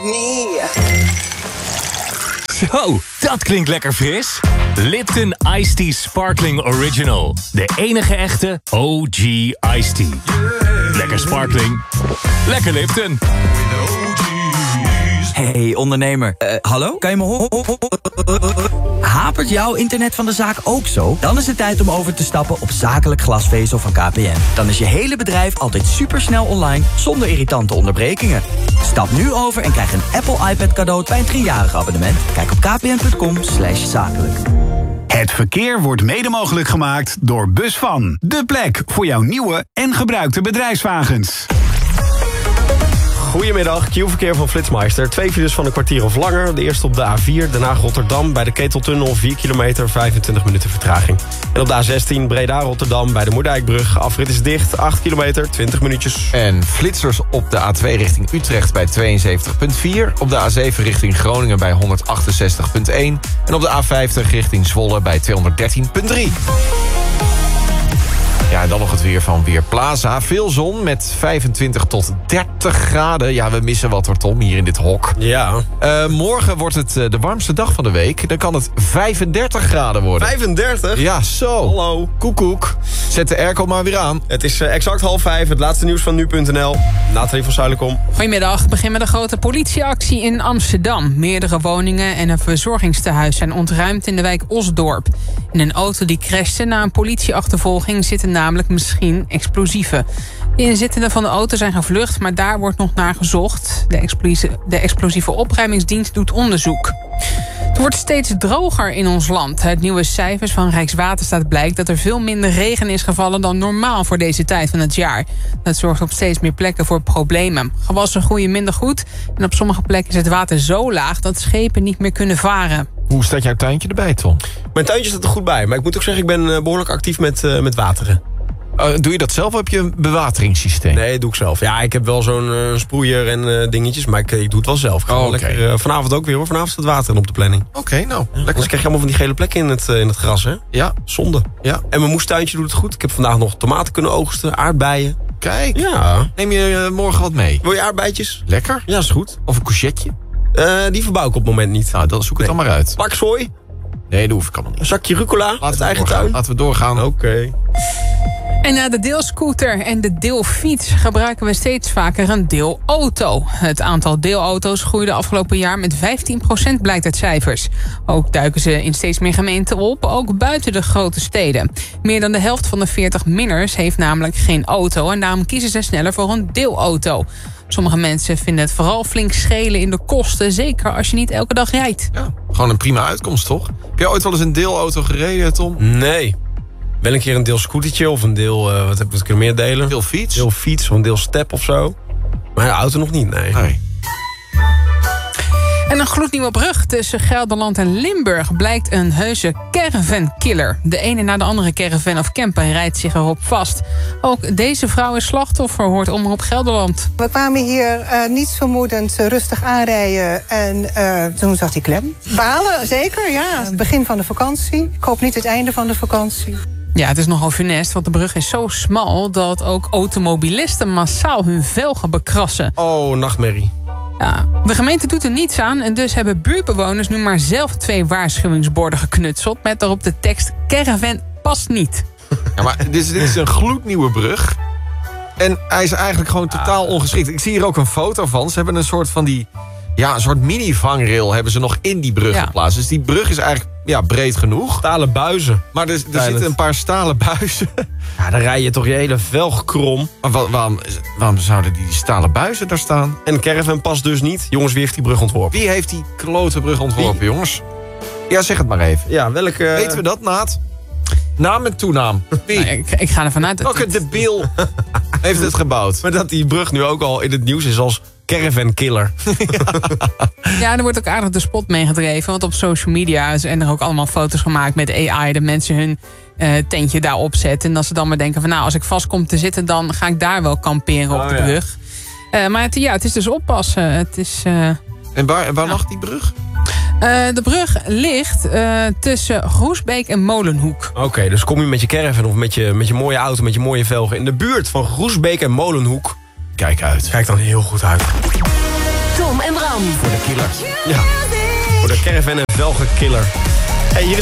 me. Zo, dat klinkt lekker fris. Lipton Iced Tea Sparkling Original. De enige echte OG Iced Tea. Lekker sparkling. Lekker Lipton. Hey ondernemer, hallo? Kan je me horen? Hapert jouw internet van de zaak ook zo? Dan is het tijd om over te stappen op zakelijk glasvezel van KPN. Dan is je hele bedrijf altijd supersnel online, zonder irritante onderbrekingen. Stap nu over en krijg een Apple iPad cadeau bij een 3-jarig abonnement. Kijk op kpn.com/zakelijk. Het verkeer wordt mede mogelijk gemaakt door Busvan. De plek voor jouw nieuwe en gebruikte bedrijfswagens. Goedemiddag, Q-verkeer van Flitsmeister. 2 files van een kwartier of langer. De eerste op de A4, Den Haag-Rotterdam. Bij de Keteltunnel 4 kilometer, 25 minuten vertraging. En op de A16, Breda-Rotterdam. Bij de Moerdijkbrug. Afrit is dicht, 8 kilometer, 20 minuutjes. En flitsers op de A2 richting Utrecht bij 72,4. Op de A7 richting Groningen bij 168,1. En op de A50 richting Zwolle bij 213,3. Ja, en dan nog het weer van Weerplaza. Veel zon met 25 tot 30 graden. Ja, we missen wat hoor, Tom, hier in dit hok. Ja. Morgen wordt het de warmste dag van de week. Dan kan het 35 graden worden. 35? Ja, zo. Hallo. Koekoek. Zet de airco maar weer aan. Het is exact 4:30. Het laatste nieuws van nu.nl. Nathalie van Zuilenkom. Goedemiddag. Begin met een grote politieactie in Amsterdam. Meerdere woningen en een verzorgingstehuis zijn ontruimd in de wijk Osdorp. In een auto die crashte na een politieachtervolging zitten namelijk misschien explosieven. De inzittenden van de auto zijn gevlucht, maar daar wordt nog naar gezocht. De explosieve opruimingsdienst doet onderzoek. Het wordt steeds droger in ons land. Uit nieuwe cijfers van Rijkswaterstaat blijkt dat er veel minder regen is gevallen dan normaal voor deze tijd van het jaar. Dat zorgt op steeds meer plekken voor problemen. Gewassen groeien minder goed en op sommige plekken is het water zo laag dat schepen niet meer kunnen varen. Hoe staat jouw tuintje erbij, Tom? Mijn tuintje staat er goed bij, maar ik moet ook zeggen, ik ben behoorlijk actief met wateren. Doe je dat zelf of heb je een bewateringssysteem? Nee, dat doe ik zelf. Ja, ik heb wel zo'n sproeier en dingetjes, maar ik doe het wel zelf. Ik ga wel lekker, vanavond ook weer hoor. Vanavond staat water op de planning. Oké, nou. Lekker. Anders krijg je allemaal van die gele plekken in het gras, hè? Ja. Zonde. Ja. En mijn moestuintje doet het goed. Ik heb vandaag nog tomaten kunnen oogsten, aardbeien. Kijk. Ja. Neem je morgen wat mee? Wil je aardbeidjes? Lekker. Ja, is goed. Of een courgette? Die verbouw ik op het moment niet. Nou, dan zoek het dan maar uit. Paksvooi? Nee, dat hoef ik allemaal niet. Een zakje rucola uit eigen tuin? Laten we doorgaan. Oké. En na de deelscooter en de deelfiets gebruiken we steeds vaker een deelauto. Het aantal deelauto's groeide afgelopen jaar met 15%, blijkt uit cijfers. Ook duiken ze in steeds meer gemeenten op, ook buiten de grote steden. Meer dan de helft van de 40-minners heeft namelijk geen auto en daarom kiezen ze sneller voor een deelauto. Sommige mensen vinden het vooral flink schelen in de kosten, zeker als je niet elke dag rijdt. Ja, gewoon een prima uitkomst, toch? Heb jij ooit wel eens een deelauto gereden, Tom? Nee. Wel een keer een deelscootertje of een deel, wat heb ik meer delen? Deelfiets? Deelfiets of een deelstep of zo. Maar een auto nog niet, nee. En een gloednieuwe brug tussen Gelderland en Limburg blijkt een heuse caravankiller. De ene na de andere caravan of camper rijdt zich erop vast. Ook deze vrouw is slachtoffer, hoort Omroep Gelderland. We kwamen hier niets vermoedend rustig aanrijden en toen zat hij klem. Balen, zeker, ja. Het begin van de vakantie. Ik hoop niet het einde van de vakantie. Ja, het is nogal funest, want de brug is zo smal dat ook automobilisten massaal hun velgen bekrassen. Oh, nachtmerrie. Ja, de gemeente doet er niets aan en dus hebben buurtbewoners nu maar zelf 2 waarschuwingsborden geknutseld met daarop de tekst caravan past niet. Ja, maar dit is een gloednieuwe brug. En hij is eigenlijk gewoon totaal ongeschikt. Ik zie hier ook een foto van. Ze hebben een soort van die... Ja, een soort mini-vangrail hebben ze nog in die brug geplaatst. Dus die brug is eigenlijk breed genoeg. Stalen buizen. Maar er zitten een paar stalen buizen. Ja, dan rij je toch je hele velg krom. Maar waarom zouden die stalen buizen daar staan? En caravan past dus niet. Jongens, wie heeft die brug ontworpen? Wie heeft die klote brug ontworpen, jongens? Ja, zeg het maar even. Ja, welke... Weten we dat, Naat? Naam en toenaam. Wie? Nou, ik ga ervan uit dat... Welke debiel heeft het gebouwd? Maar dat die brug nu ook al in het nieuws is als caravan killer. Ja, er wordt ook aardig de spot meegedreven. Want op social media zijn er ook allemaal foto's gemaakt met AI. Dat mensen hun tentje daar opzetten. En dat ze dan maar denken van nou, als ik vast kom te zitten, dan ga ik daar wel kamperen op de brug. Maar het is dus oppassen. Het is, En waar lag die brug? De brug ligt tussen Groesbeek en Molenhoek. Oké, dus kom je met je caravan of met je mooie auto, met je mooie velgen in de buurt van Groesbeek en Molenhoek. Kijk uit. Kijk dan heel goed uit. Tom en Bram. Voor de killer. Ja, voor de caravan en velgenkiller. Hey, hier is